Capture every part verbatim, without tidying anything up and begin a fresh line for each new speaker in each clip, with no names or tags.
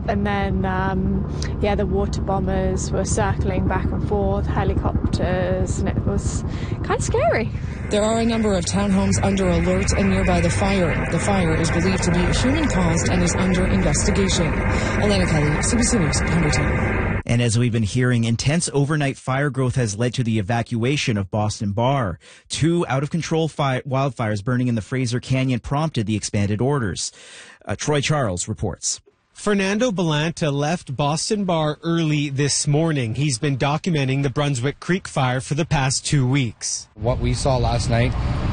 and then, um, yeah, the water bombers were circling back and forth, helicopters, and it was kind of scary.
There are a number of townhomes under alert and nearby the fire. The fire is believed to be human-caused and is under investigation. Elena Kelly, C B C News, Pemberton.
And as we've been hearing, intense overnight fire growth has led to the evacuation of Boston Bar. Two out-of-control fi- wildfires burning in the Fraser Canyon prompted the expanded orders. Uh, Troy Charles reports.
Fernando Belanta left Boston Bar early this morning. He's been documenting the Brunswick Creek fire for the past two weeks.
What we saw last night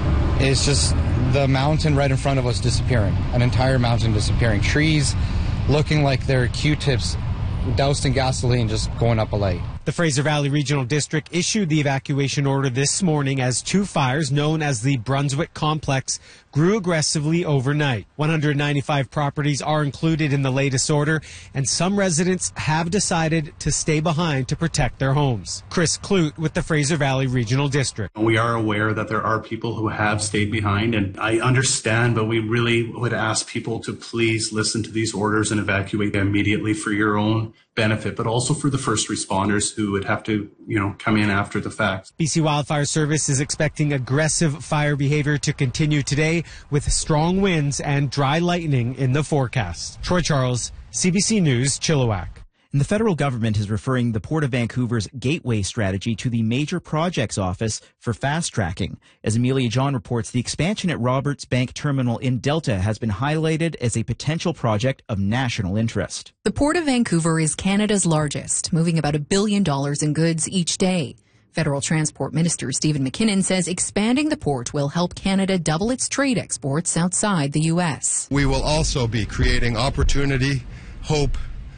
is just the mountain right in front of us disappearing, an entire mountain disappearing. Trees looking like they're Q-tips doused in gasoline just going up a light.
The Fraser Valley Regional District issued the evacuation order this morning as two fires known as the Brunswick Complex grew aggressively overnight. one hundred ninety-five properties are included in the latest order, and some residents have decided to stay behind to protect their homes. Chris Clute with the Fraser Valley Regional District.
We are aware that there are people who have stayed behind, and I understand, but we really would ask people to please listen to these orders and evacuate immediately for your own benefit, but also for the first responders who would have to, you know, come in after the fact.
B C Wildfire Service is expecting aggressive fire behavior to continue today with strong winds and dry lightning in the forecast. Troy Charles, C B C News, Chilliwack.
And the federal government is referring the Port of Vancouver's Gateway strategy to the Major Projects Office for fast-tracking. As Amelia John reports, the expansion at Roberts Bank Terminal in Delta has been highlighted as a potential project of national interest.
The Port of Vancouver is Canada's largest, moving about a billion dollars in goods each day. Federal Transport Minister Stephen McKinnon says expanding the port will help Canada double its trade exports outside the U S.
We will also be creating opportunity, hope,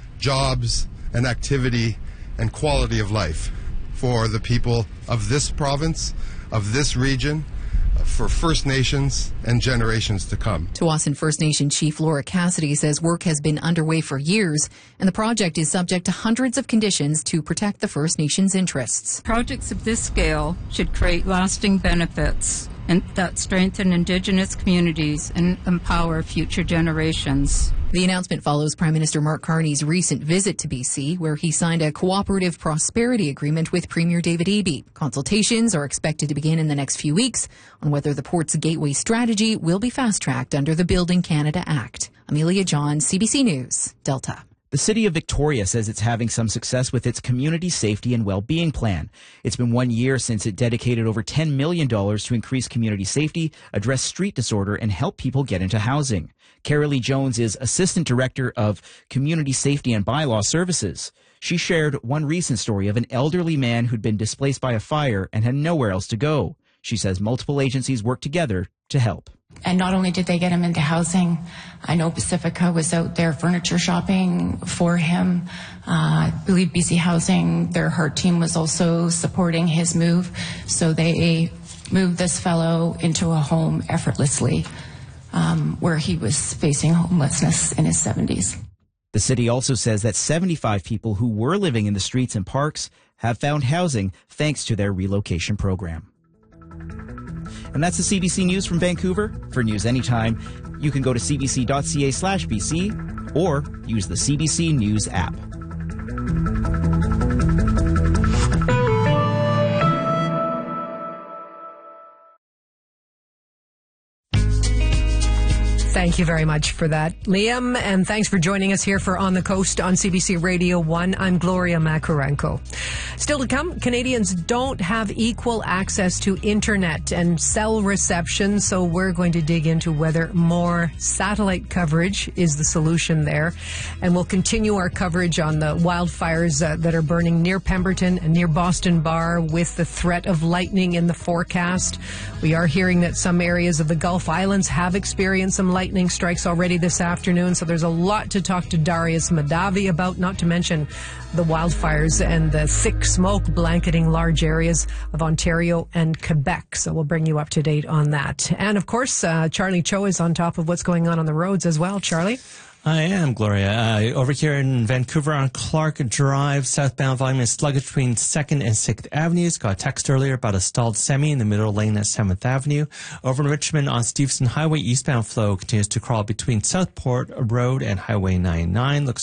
jobs, and activity and quality of life for the people of this province, of this region, for First Nations and generations to come.
Tsawwassen First Nation Chief Laura Cassidy says work has been underway for years, and the project is subject to hundreds of conditions to protect the First Nations' interests.
Projects of this scale should create lasting benefits and that strengthen Indigenous communities and empower future generations.
The announcement follows Prime Minister Mark Carney's recent visit to B C, where he signed a cooperative prosperity agreement with Premier David Eby. Consultations are expected to begin in the next few weeks on whether the port's gateway strategy will be fast-tracked under the Building Canada Act. Amelia John, C B C News, Delta.
The city of Victoria says it's having some success with its community safety and well-being plan. It's been one year since it dedicated over ten million dollars to increase community safety, address street disorder, and help people get into housing. Carolee Jones is Assistant Director of Community Safety and Bylaw Services. She shared one recent story of an elderly man who'd been displaced by a fire and had nowhere else to go. She says multiple agencies work together to help.
And not only did they get him into housing, I know Pacifica was out there furniture shopping for him. Uh, I believe B C Housing, their heart team was also supporting his move. So they moved this fellow into a home effortlessly, um, where he was facing homelessness in his seventies.
The city also says that seventy-five people who were living in the streets and parks have found housing thanks to their relocation program. And that's the C B C News from Vancouver. For news anytime, you can go to cbc.ca slash BC or use the C B C News app.
Thank you very much for that, Liam, and thanks for joining us here for On the Coast on C B C Radio one. I'm Gloria Makarenko. Still to come, Canadians don't have equal access to internet and cell reception, so we're going to dig into whether more satellite coverage is the solution there. And we'll continue our coverage on the wildfires uh, that are burning near Pemberton and near Boston Bar with the threat of lightning in the forecast. We are hearing that some areas of the Gulf Islands have experienced some lightning strikes already this afternoon, so there's a lot to talk to Darius Madavi about, not to mention the wildfires and the thick smoke blanketing large areas of Ontario and Quebec. So we'll bring you up to date on that. And of course, uh, Charlie Cho is on top of what's going on on the roads as well. Charlie?
I am, Gloria. Uh, over here in Vancouver on Clark Drive, southbound volume is sluggish between second and sixth Avenues. Got a text earlier about a stalled semi in the middle lane at seventh Avenue. Over in Richmond on Stevenson Highway, eastbound flow continues to crawl between Southport Road and Highway ninety-nine. Looks